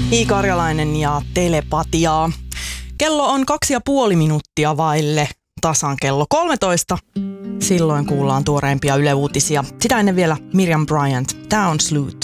I. Karjalainen ja telepatiaa. Kello on 2,5 minuuttia vaille tasan kello 13. Silloin kuullaan tuoreimpia Yle Uutisia. Sitä ennen vielä Miriam Bryant. Tää on Sloot.